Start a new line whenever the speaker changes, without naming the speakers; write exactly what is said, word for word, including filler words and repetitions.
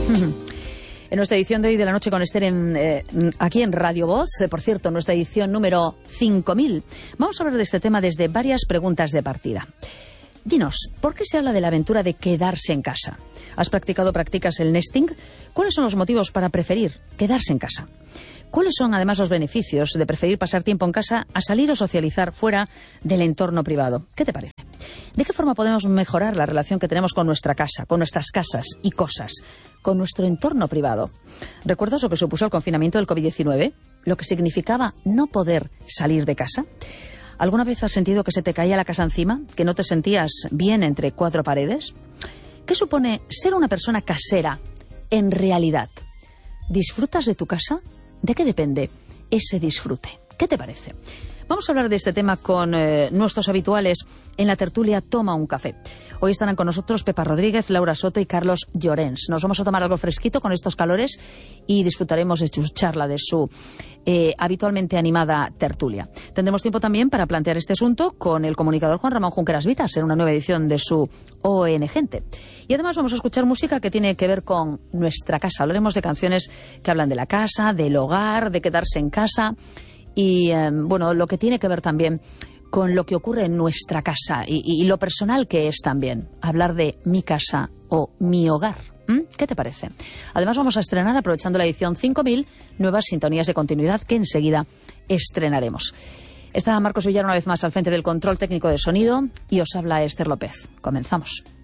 En nuestra edición de hoy de la noche con Esther, en, eh, aquí en Radio Voz, eh, por cierto, nuestra edición número cinco mil, vamos a hablar de este tema desde varias preguntas de partida. Dinos, ¿por qué se habla de la aventura de quedarse en casa? ¿Has practicado o practicas el nesting? ¿Cuáles son los motivos para preferir quedarse en casa? ¿Cuáles son además los beneficios de preferir pasar tiempo en casa a salir o socializar fuera del entorno privado? ¿Qué te parece? ¿De qué forma podemos mejorar la relación que tenemos con nuestra casa, con nuestras casas y cosas, con nuestro entorno privado? ¿Recuerdas lo que supuso el confinamiento del COVID diecinueve? ¿Lo que significaba no poder salir de casa? ¿Alguna vez has sentido que se te caía la casa encima? ¿Que no te sentías bien entre cuatro paredes? ¿Qué supone ser una persona casera en realidad? ¿Disfrutas de tu casa? ¿De qué depende ese disfrute? ¿Qué te parece? Vamos a hablar de este tema con eh, nuestros habituales en la tertulia Toma un Café. Hoy estarán con nosotros Pepa Rodríguez, Laura Soto y Carlos Llorens. Nos vamos a tomar algo fresquito con estos calores y disfrutaremos de su charla, de su eh, habitualmente animada tertulia. Tendremos tiempo también para plantear este asunto con el comunicador Juan Ramón Junqueras Vitas en una nueva edición de su O N Gente. Y además vamos a escuchar música que tiene que ver con nuestra casa. Hablaremos de canciones que hablan de la casa, del hogar, de quedarse en casa y, eh, bueno, lo que tiene que ver también con lo que ocurre en nuestra casa y, y lo personal que es también hablar de mi casa o mi hogar. ¿Mm? ¿Qué te parece? Además vamos a estrenar, aprovechando la edición cinco mil, nuevas sintonías de continuidad que enseguida estrenaremos. Está Marcos Villar una vez más al frente del control técnico de sonido y os habla Esther López. Comenzamos.